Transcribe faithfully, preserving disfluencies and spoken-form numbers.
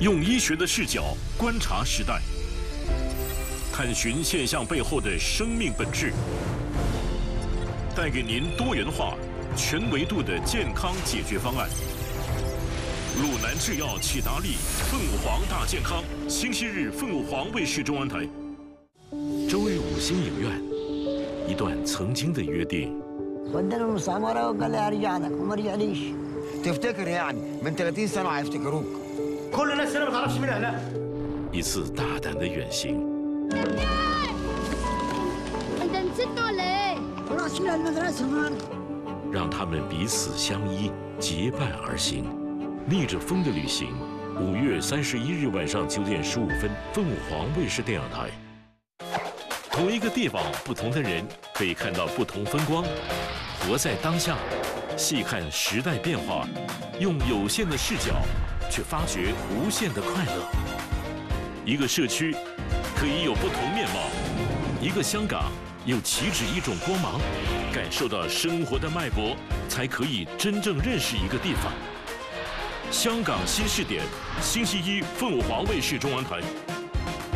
用医学的视角观察时代，探寻现象背后的生命本质，带给您多元化、全维度的健康解决方案。鲁南制药启达利凤凰大健康，星期日凤凰卫视中央台。周日五星影院，一段曾经的约定。 ودانا المستعمرة وقال لي هرجع لك وما رجعليش. تفتكر يعني من ثلاثين سنة هيفتكروك. كل الناس هنا ما تعرفش مين اهلها. 一次大胆的远行。 انت نسيت ولا ايه؟ خلاص من المدرسة النهاردة. 让他们彼此相依，结伴而行，逆着风的旅行。五月三十一日晚上九点十五分，凤凰卫视电影台。同一个地方，不同的人，可以看到不同风光。活在当下，细看时代变化，用有限的视角，却发掘无限的快乐。一个社区可以有不同面貌，一个香港又岂止一种光芒？感受到生活的脉搏，才可以真正认识一个地方。香港新视点，星期一凤凰卫视中央台。